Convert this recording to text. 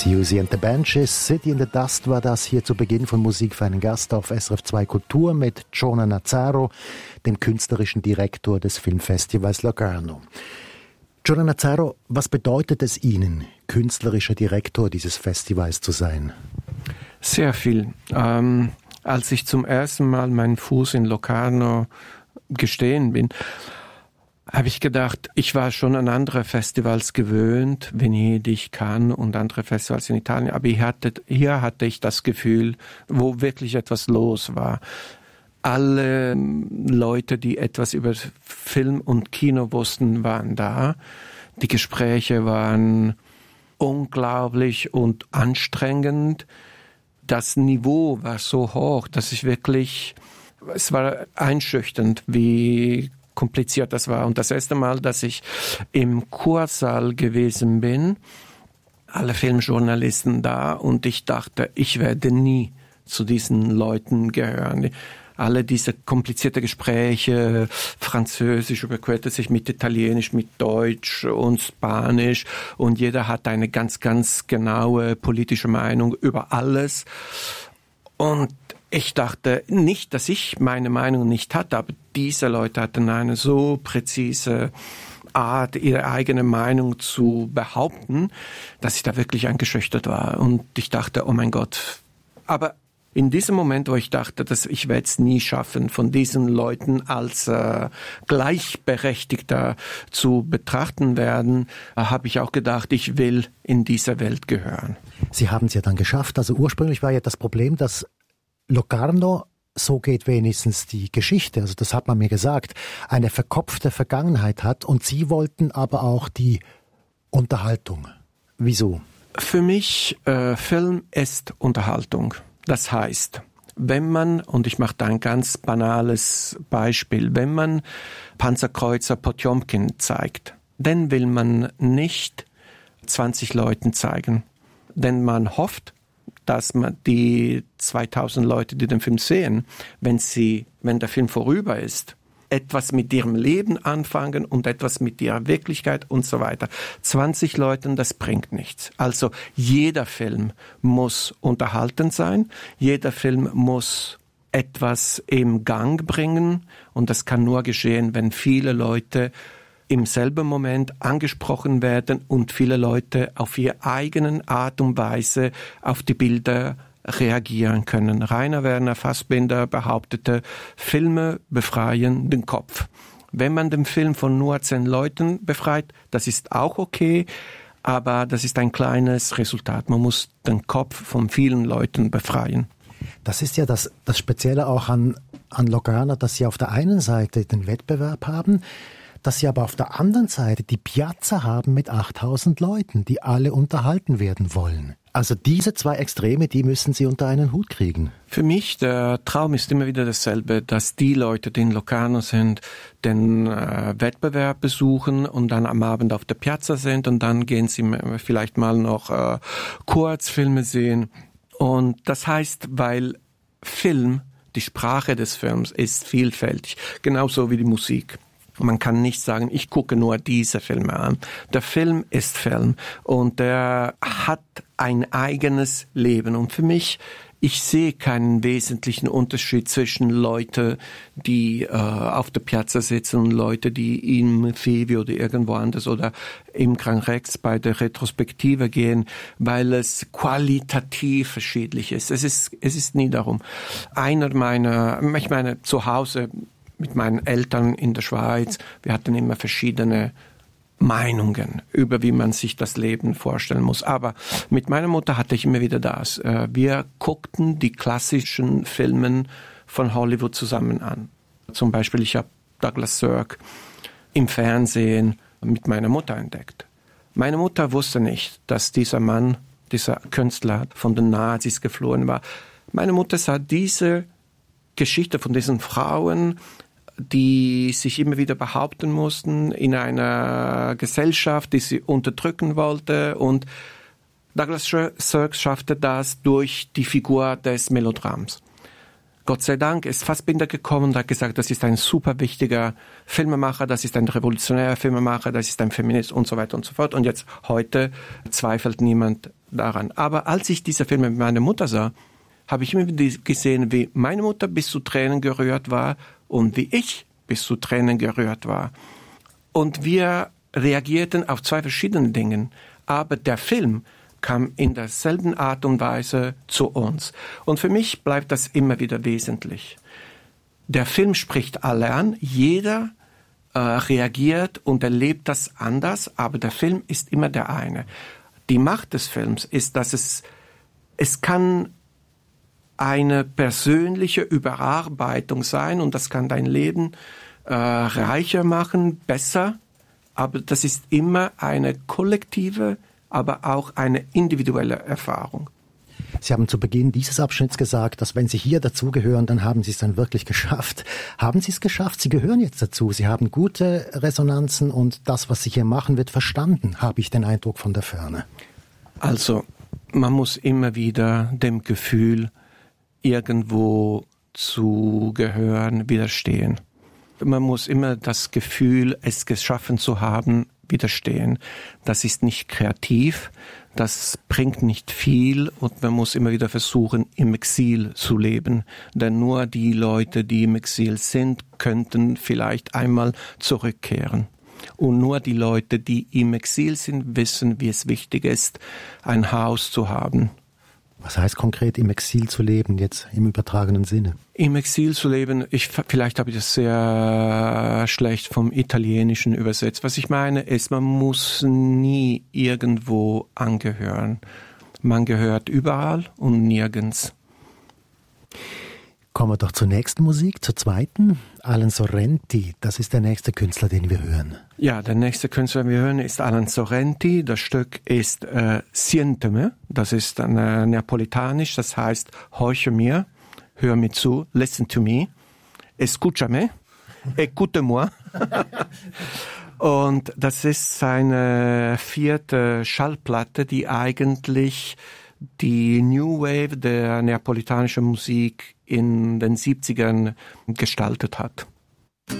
Siouxsie and the Banshees, City in the Dust war das hier zu Beginn von Musik für einen Gast auf SRF 2 Kultur mit Jonah Nazaro, dem künstlerischen Direktor des Filmfestivals Locarno. Jonah Nazaro, was bedeutet es Ihnen, künstlerischer Direktor dieses Festivals zu sein? Sehr viel. Als ich zum ersten Mal meinen Fuß in Locarno gestehen bin, habe ich gedacht, ich war schon an andere Festivals gewöhnt, Venedig, Cannes und andere Festivals in Italien, aber hier hatte ich das Gefühl, wo wirklich etwas los war. Alle Leute, die etwas über Film und Kino wussten, waren da. Die Gespräche waren unglaublich und anstrengend. Das Niveau war so hoch, dass es war einschüchternd, wie kompliziert das war. Und das erste Mal, dass ich im Kursaal gewesen bin, alle Filmjournalisten da, und ich dachte, ich werde nie zu diesen Leuten gehören. Alle diese komplizierte Gespräche, Französisch überquerte sich mit Italienisch, mit Deutsch und Spanisch, und jeder hat eine ganz, ganz genaue politische Meinung über alles. Und ich dachte nicht, dass ich meine Meinung nicht hatte, aber diese Leute hatten eine so präzise Art, ihre eigene Meinung zu behaupten, dass ich da wirklich eingeschüchtert war. Und ich dachte, oh mein Gott. Aber in diesem Moment, wo ich dachte, dass ich werde es nie schaffen, von diesen Leuten als Gleichberechtigter zu betrachten werden, habe ich auch gedacht, ich will in dieser Welt gehören. Sie haben es ja dann geschafft. Also ursprünglich war ja das Problem, dass Locarno, so geht wenigstens die Geschichte, also das hat man mir gesagt, eine verkopfte Vergangenheit hat, und Sie wollten aber auch die Unterhaltung. Wieso? Für mich, Film ist Unterhaltung. Das heißt, wenn man, und ich mache da ein ganz banales Beispiel, wenn man Panzerkreuzer Potjomkin zeigt, dann will man nicht 20 Leuten zeigen, denn man hofft, dass man die 2000 Leute, die den Film sehen, wenn der Film vorüber ist, etwas mit ihrem Leben anfangen und etwas mit ihrer Wirklichkeit und so weiter. 20 Leuten, das bringt nichts. Also jeder Film muss unterhaltend sein, jeder Film muss etwas im Gang bringen, und das kann nur geschehen, wenn viele Leute im selben Moment angesprochen werden und viele Leute auf ihre eigene Art und Weise auf die Bilder reagieren können. Rainer Werner Fassbinder behauptete, Filme befreien den Kopf. Wenn man den Film von nur 10 Leuten befreit, das ist auch okay, aber das ist ein kleines Resultat. Man muss den Kopf von vielen Leuten befreien. Das ist ja das Spezielle auch an Locarno, dass Sie auf der einen Seite den Wettbewerb haben, dass Sie aber auf der anderen Seite die Piazza haben mit 8000 Leuten, die alle unterhalten werden wollen. Also diese zwei Extreme, die müssen Sie unter einen Hut kriegen. Für mich, der Traum ist immer wieder dasselbe, dass die Leute, die in Locarno sind, den Wettbewerb besuchen und dann am Abend auf der Piazza sind, und dann gehen sie vielleicht mal noch Kurzfilme sehen. Und das heißt, weil Film, die Sprache des Films ist vielfältig, genauso wie die Musik. Man kann nicht sagen, ich gucke nur diese Filme an. Der Film ist Film, und der hat ein eigenes Leben. Und für mich, ich sehe keinen wesentlichen Unterschied zwischen Leuten, die auf der Piazza sitzen, und Leute, die im Fivi oder irgendwo anders oder im Gran Rex bei der Retrospektive gehen, weil es qualitativ verschiedentlich ist. Es ist nie darum. Ich meine, zu Hause mit meinen Eltern in der Schweiz, wir hatten immer verschiedene Meinungen über, wie man sich das Leben vorstellen muss. Aber mit meiner Mutter hatte ich immer wieder das. Wir guckten die klassischen Filme von Hollywood zusammen an. Zum Beispiel, ich habe Douglas Sirk im Fernsehen mit meiner Mutter entdeckt. Meine Mutter wusste nicht, dass dieser Mann, dieser Künstler von den Nazis geflohen war. Meine Mutter sah diese Geschichte von diesen Frauen, die sich immer wieder behaupten mussten in einer Gesellschaft, die sie unterdrücken wollte. Und Douglas Sirk schaffte das durch die Figur des Melodrams. Gott sei Dank ist Fassbinder gekommen und hat gesagt, das ist ein super wichtiger Filmemacher, das ist ein revolutionärer Filmemacher, das ist ein Feminist und so weiter und so fort. Und jetzt heute zweifelt niemand daran. Aber als ich diese Filme mit meiner Mutter sah, habe ich immer wieder gesehen, wie meine Mutter bis zu Tränen gerührt war und wie ich bis zu Tränen gerührt war. Und wir reagierten auf zwei verschiedene Dinge. Aber der Film kam in derselben Art und Weise zu uns. Und für mich bleibt das immer wieder wesentlich. Der Film spricht alle an, jeder reagiert und erlebt das anders, aber der Film ist immer der eine. Die Macht des Films ist, dass es kann eine persönliche Überarbeitung sein und das kann dein Leben reicher machen, besser, aber das ist immer eine kollektive, aber auch eine individuelle Erfahrung. Sie haben zu Beginn dieses Abschnitts gesagt, dass wenn Sie hier dazugehören, dann haben Sie es dann wirklich geschafft. Haben Sie es geschafft? Sie gehören jetzt dazu. Sie haben gute Resonanzen und das, was Sie hier machen, wird verstanden, habe ich den Eindruck von der Ferne. Also, man muss immer wieder dem Gefühl, irgendwo zu gehören, widerstehen. Man muss immer das Gefühl, es geschaffen zu haben, widerstehen. Das ist nicht kreativ, das bringt nicht viel und man muss immer wieder versuchen, im Exil zu leben. Denn nur die Leute, die im Exil sind, könnten vielleicht einmal zurückkehren. Und nur die Leute, die im Exil sind, wissen, wie es wichtig ist, ein Haus zu haben. Was heißt konkret im Exil zu leben, jetzt im übertragenen Sinne? Im Exil zu leben, vielleicht habe ich das sehr schlecht vom Italienischen übersetzt. Was ich meine ist, man muss nie irgendwo angehören. Man gehört überall und nirgends. Kommen wir doch zur nächsten Musik, zur zweiten. Alan Sorrenti, das ist der nächste Künstler, den wir hören. Ja, der nächste Künstler, den wir hören, ist Alan Sorrenti. Das Stück ist Siénteme, das ist neapolitanisch, das heißt, horche mir, hör mir zu, listen to me, escúchame, écoute-moi. Und das ist seine 4. Schallplatte, die eigentlich die New Wave der neapolitanischen Musik in den 70ern gestaltet hat.